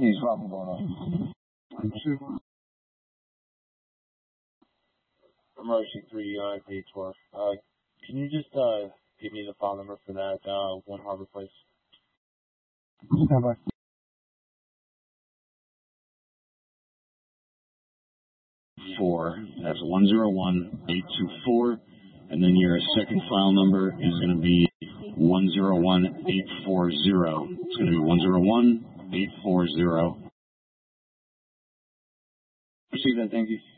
He's problem going on. Emergency 3 P12. Can you just give me the file number for that 1 Harbor Place? Stand by. That's 101824, and then your second file number is going to be 101840. It's going to be 101840. Receive that, thank you.